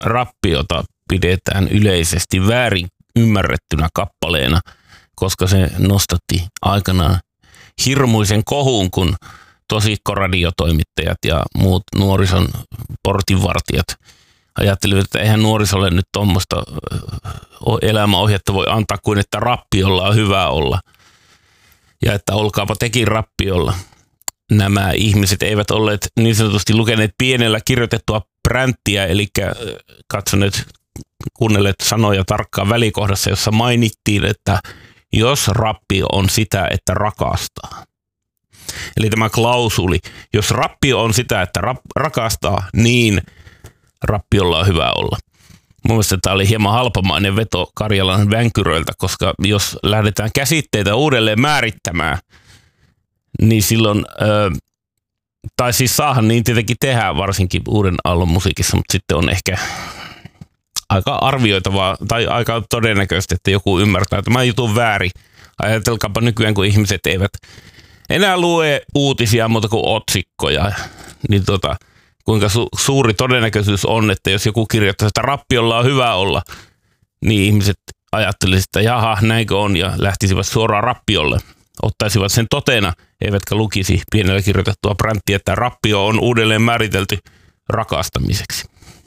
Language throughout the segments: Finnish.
Rappiota pidetään yleisesti väärin ymmärrettynä kappaleena, koska se nostatti aikanaan hirmuisen kohun, kun tosikkoradiotoimittajat ja muut nuorison portinvartijat ajattelivat, että eihän nuorisolle nyt tuommoista elämäohjetta voi antaa kuin, että rappiolla on hyvä olla. Ja että olkaapa tekin rappiolla. Nämä ihmiset eivät olleet niin sanotusti lukeneet pienellä kirjoitettua pränttiä, eli kuunnelleet sanoja tarkkaan välikohdassa, jossa mainittiin, että jos rappio on sitä, että rakastaa. Eli tämä klausuli, jos rappio on sitä, että rakastaa, niin rappiolla on hyvä olla. Mun mielestä tämä oli hieman halpamainen veto Karjalan vänkyröiltä, koska jos lähdetään käsitteitä uudelleen määrittämään, niin silloin, tai siis saahan niin tietenkin tehdään varsinkin uuden aallon musiikissa, mutta sitten on ehkä aika arvioitavaa tai aika todennäköistä, että joku ymmärtää tämän jutun väärin. Ajatelkaapa nykyään, kun ihmiset eivät enää lue uutisia muuta kuin otsikkoja, niin kuinka suuri todennäköisyys on, että jos joku kirjoittaa, että rappiolla on hyvä olla, niin ihmiset ajattelisivat, että jaha, näinkö on, ja lähtisivät suoraan rappiolle. Ottaisivat sen totena, eivätkä lukisi pienellä kirjoitettua pränttiä, että rappio on uudelleen määritelty rakastamiseksi.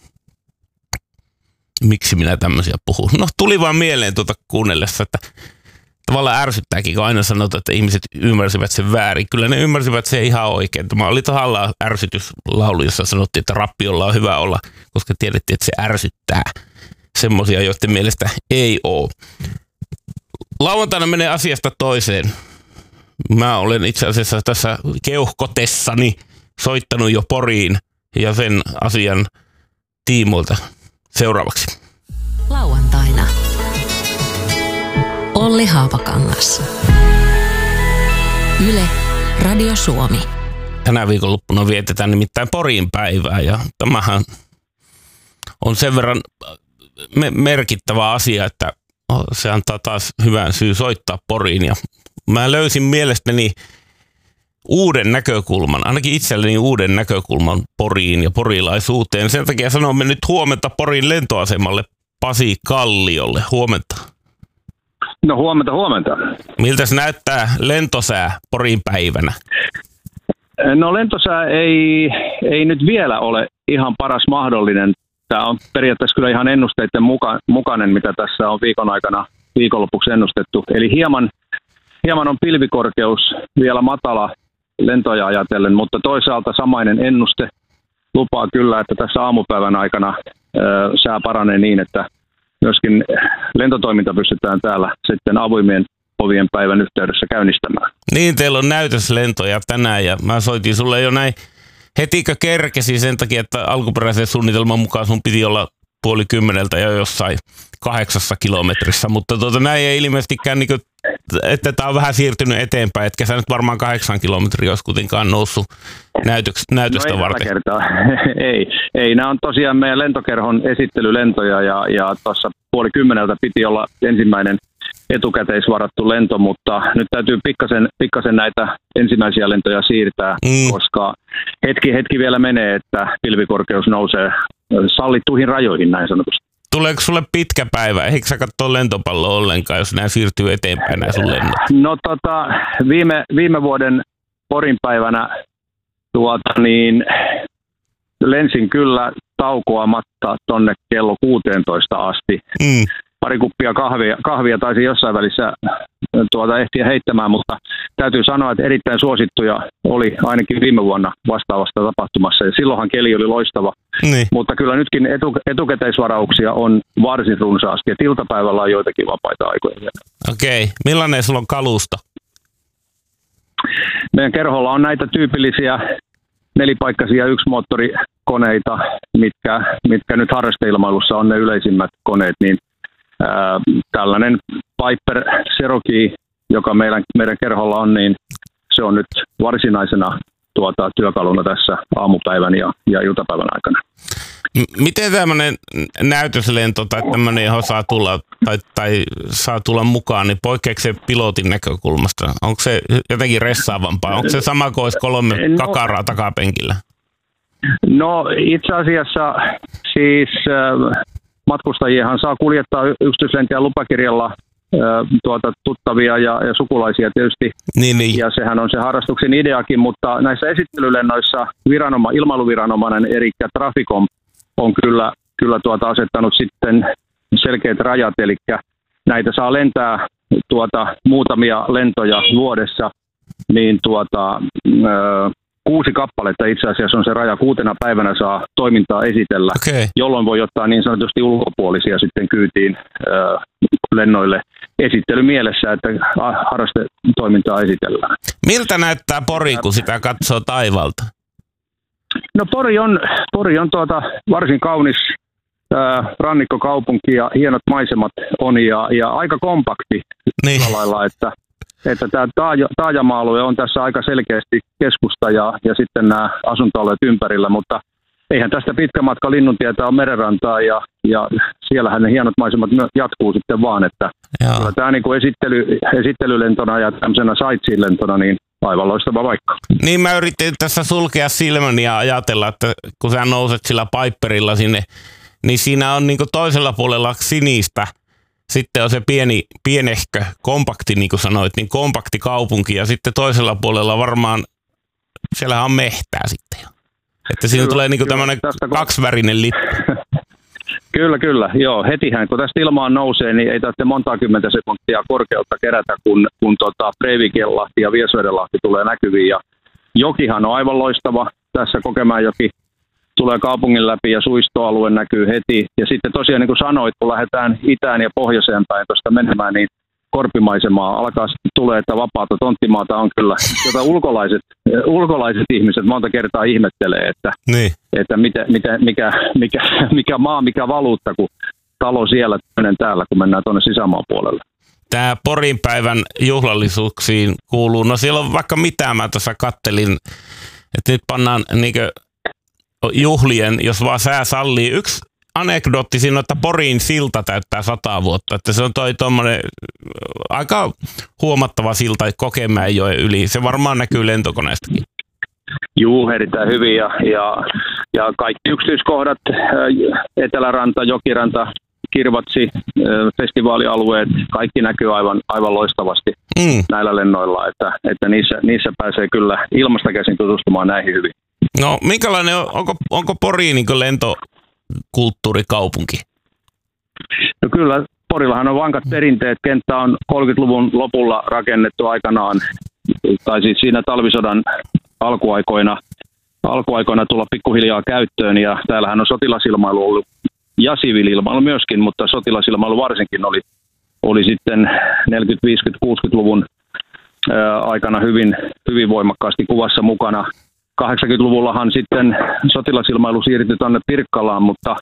Miksi minä tämmöisiä puhun? No tuli vaan mieleen kuunnellessa, että tavallaan ärsyttääkin, kun aina sanotaan, että ihmiset ymmärsivät sen väärin. Kyllä ne ymmärsivät sen ihan oikein. Tämä oli tahallaan ärsytyslaulu, jossa sanottiin, että rappiolla on hyvä olla, koska tiedettiin, että se ärsyttää semmoisia, joiden mielestä ei ole. Lauantaina menee asiasta toiseen. Mä olen itse asiassa tässä keuhkotessani soittanut jo Poriin ja sen asian tiimoilta seuraavaksi. Lauantaina. Olli Haapakangas. Yle, Radio Suomi. Tänä viikonloppuna vietetään nimittäin Porin päivää ja tämähän on sen verran merkittävä asia, että se antaa taas hyvän syy soittaa Poriin. Ja mä löysin mielestäni uuden näkökulman, ainakin itselleni uuden näkökulman Poriin ja porilaisuuteen. Sen takia sanomme nyt huomenta Porin lentoasemalle Pasi Kalliolle. Huomenta. No huomenta. Miltä se näyttää lentosää Porin päivänä? No lentosää ei nyt vielä ole ihan paras mahdollinen. Tämä on periaatteessa kyllä ihan ennusteiden mukainen, mitä tässä on viikon aikana viikonlopuksi ennustettu. Eli hieman on pilvikorkeus vielä matala lentoja ajatellen, mutta toisaalta samainen ennuste lupaa kyllä, että tässä aamupäivän aikana sää paranee niin, että myöskin lentotoiminta pystytään täällä sitten avoimien ovien päivän yhteydessä käynnistämään. Niin, teillä on näytöslentoja tänään ja mä soitin sulle jo näin hetikö kerkesi sen takia, että alkuperäisen suunnitelman mukaan sun piti olla 9:30 jo jossain 8 kilometrissä, mutta näin ei ilmeisestikään, niin kuin, että tämä on vähän siirtynyt eteenpäin, etkä sä nyt varmaan 8 kilometriä olisi kuitenkaan noussut näytöstä varten. Ei, nämä on tosiaan meidän lentokerhon esittelylentoja ja tuossa 9:30 piti olla ensimmäinen etukäteisvarattu lento, mutta nyt täytyy pikkasen näitä ensimmäisiä lentoja siirtää, koska hetki vielä menee, että pilvikorkeus nousee sallittuihin rajoihin näin sanotusti. Tuleeko sulle pitkä päivä? Eikö sä katsoa lentopalloa ollenkaan, jos nämä siirtyy eteenpäin nämä sun lennot? No viime vuoden Porin päivänä lensin kyllä taukoamatta tonne kello 16 asti. Pari kuppia kahvia taisi jossain välissä ehtiä heittämään, mutta täytyy sanoa, että erittäin suosittuja oli ainakin viime vuonna vastaavasta tapahtumassa. Ja silloinhan keli oli loistava, mutta kyllä nytkin etukäteisvarauksia on varsin runsaasti, ja iltapäivällä on joitakin vapaita aikoja vielä. Okei. Millainen sulla on kalusto? Meidän kerholla on näitä tyypillisiä nelipaikkaisia yksimoottorikoneita, mitkä nyt harrasteilmailussa on ne yleisimmät koneet, niin tällainen Piper Cherokee, joka meidän kerholla on, niin se on nyt varsinaisena työkaluna tässä aamupäivän ja iltapäivän aikana. Miten tämmöinen näytöslento tai tämmöinen, johon saa tulla tai saa tulla mukaan, niin poikkeako se pilotin näkökulmasta? Onko se jotenkin ressaavampaa? Onko se sama kuin olisi 3 kakaraa takapenkillä? No itse asiassa siis matkustajienhan saa kuljettaa yksityislentäjän lupakirjalla tuttavia ja sukulaisia tietysti. Niin. Ja sehän on se harrastuksen ideakin, mutta näissä esittelylennoissa ilmailuviranomainen eli Traficom on kyllä asettanut sitten selkeät rajat, eli näitä saa lentää muutamia lentoja vuodessa, niin 6 kappaletta itse asiassa on se raja. 6 päivänä saa toimintaa esitellä, jolloin voi ottaa niin sanotusti ulkopuolisia sitten kyytiin lennoille esittelymielessä, että harrastetoimintaa esitellään. Miltä näyttää Pori, kun sitä katsoo taivalta? No Pori on varsin kaunis rannikkokaupunki ja hienot maisemat on ja aika kompakti sillä lailla, että tämä taajama-alue on tässä aika selkeästi keskusta ja sitten nämä asuntoalueet ympärillä, mutta eihän tästä pitkä matka Linnuntietä on merenrantaa ja siellähän ne hienot maisemat jatkuu sitten vaan, että kyllä tämä niin kuin esittelylentona ja tämmöisenä sightseeing-lentona niin aivan loistava paikka. Niin mä yritin tässä sulkea silmäni ja ajatella, että kun sä nouset sillä Piperilla sinne, niin siinä on niin kuin toisella puolella sinistä. Sitten on se pienehkö, kompakti, niin kuin sanoit, niin kompakti kaupunki. Ja sitten toisella puolella varmaan, siellähän on mehtää sitten jo. Että siinä tulee niin kuin tämmöinen kaksivärinen lippu. Kyllä. Joo, hetihän kun tästä ilmaan nousee, niin ei tarvitse montaa kymmentä sekuntia korkeutta kerätä, kun Breivikienlahti ja Viesvedenlahti tulee näkyviin. Ja jokihan on aivan loistava. Tässä Kokemäenjoki tulee kaupungin läpi ja suistoalue näkyy heti. Ja sitten tosiaan niin kuin sanoit, kun lähdetään itään ja pohjoiseen päin tuosta menemään, niin korpimaisemaa alkaa sitten tulee, että vapaata tonttimaata on kyllä, jota ulkolaiset ihmiset monta kertaa ihmettelee, että mikä maa, mikä valuutta, kun talo siellä, toinen täällä, kun mennään tuonne sisämaan puolelle. Tämä Porin päivän juhlallisuuksiin kuuluu, no siellä on vaikka mitä, mä tuossa kattelin, että nyt pannaan niinkö juhlien, jos vaan sää sallii. Yksi anekdootti siinä, että Porin silta täyttää 100 vuotta. Että se on tuommoinen aika huomattava silta Kokemäenjoen yli. Se varmaan näkyy lentokoneestakin. Juu, erittäin hyvin. Ja kaikki yksityiskohdat, Eteläranta, Jokiranta, Kirvatsi, festivaalialueet, kaikki näkyy aivan loistavasti näillä lennoilla. Että niissä pääsee kyllä ilmasta käsin tutustumaan näihin hyvin. No minkälainen, onko Pori niin kuin lentokulttuurikaupunki? No kyllä, Porillahan on vankat perinteet. Kenttä on 30-luvun lopulla rakennettu aikanaan, tai siis siinä talvisodan alkuaikoina tulla pikkuhiljaa käyttöön. Ja täällähän on sotilasilmailu ollut ja siviili-ilmailu myöskin, mutta sotilasilmailu varsinkin oli sitten 40-, 50-, 60-luvun aikana hyvin voimakkaasti kuvassa mukana. 80-luvullahan sitten sotilasilmailu siirtyi tuonne Pirkkalaan, mutta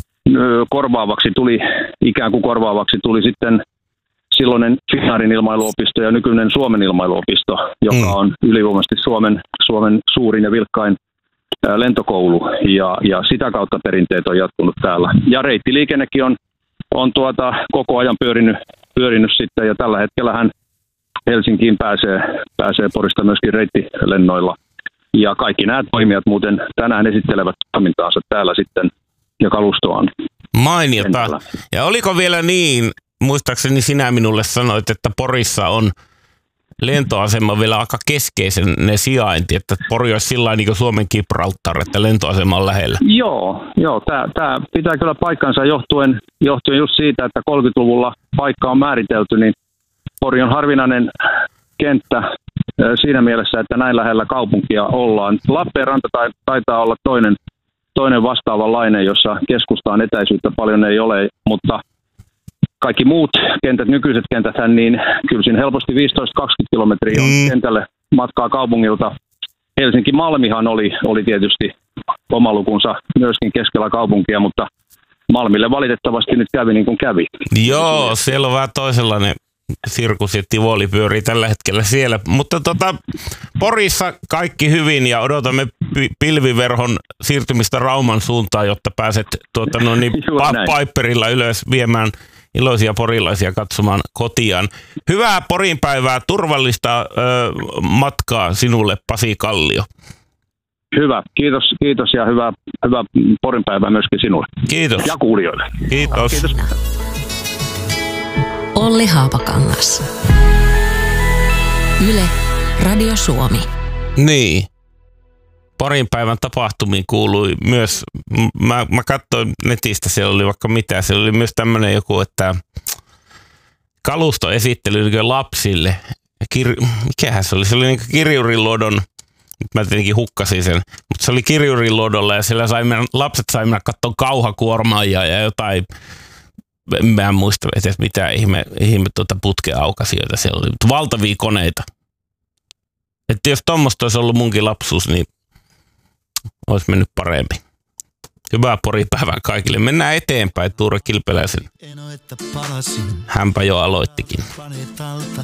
ikään kuin korvaavaksi tuli sitten silloinen Finnairin ilmailuopisto ja nykyinen Suomen ilmailuopisto, joka on ylivoimaisesti Suomen suurin ja vilkkain lentokoulu, ja sitä kautta perinteet on jatkunut täällä. Ja reittiliikennekin on koko ajan pyörinyt sitten, ja tällä hetkellähän Helsinkiin pääsee Porista myöskin reittilennoilla. Ja kaikki nämä toimijat muuten tänään esittelevät toimintaansa täällä sitten ja kalustoaan. Mainiota. Kentällä. Ja oliko vielä niin, muistaakseni sinä minulle sanoit, että Porissa on lentoasema vielä aika keskeisen sijainti, että Pori olisi sillä niin kuin Suomen Gibraltar, että lentoasema on lähellä. Joo, tämä pitää kyllä paikkansa johtuen just siitä, että 30-luvulla paikka on määritelty, niin Pori on harvinainen kenttä siinä mielessä, että näin lähellä kaupunkia ollaan. Lappeenranta taitaa olla toinen vastaavanlainen, jossa keskustaan etäisyyttä paljon ei ole, mutta kaikki muut kentät, nykyiset kentäthän, niin kyllä siinä helposti 15-20 kilometriä on kentälle matkaa kaupungilta. Helsinki-Malmihan oli tietysti oma lukunsa myöskin keskellä kaupunkia, mutta Malmille valitettavasti nyt kävi niin kuin kävi. Joo, siellä on vähän toisenlainen sirkus ja tivoli pyörii tällä hetkellä siellä, mutta Porissa kaikki hyvin ja odotamme pilviverhon siirtymistä Rauman suuntaan, jotta pääset Piperilla ylös viemään iloisia porilaisia katsomaan kotiaan. Hyvää Porin päivää, turvallista matkaa sinulle, Pasi Kallio. Hyvä. Kiitos ja hyvä Porin päivää myöskin sinulle. Kiitos. Ja kuulijoille. Kiitos. Kiitos. Olli Haapakangas. Yle, Radio Suomi. Niin. Porin päivän tapahtumiin kuului myös, mä katsoin netistä, siellä oli vaikka mitä, siellä oli myös tämmöinen joku, että kalustoesittely lapsille. Mikähän se oli? Se oli niin Kirjuriluodon, mä tietenkin hukkasin sen, mutta se oli Kirjuriluodolla ja siellä lapset sai mennä katsoa kauhakuormaajia ja jotain, mä en muista edes mitään ihme putkeaukasioita siellä oli, mutta valtavia koneita. Että jos tommoista olisi ollut munkin lapsuus, niin olisi mennyt paremmin. Hyvää poripäivää kaikille. Mennään eteenpäin Tuure Kilpeläisen. Hänpä jo aloittikin.